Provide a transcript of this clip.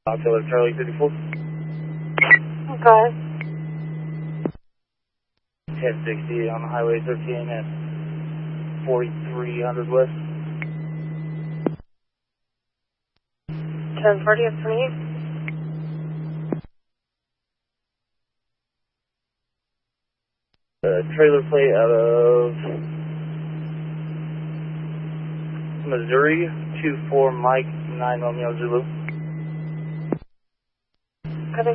October Charlie 34. Go ahead. 1060 on Highway 13 at 4300 West. 1040 at 28. Trailer plate out of Missouri, 24 Mike 9 Romeo Zulu.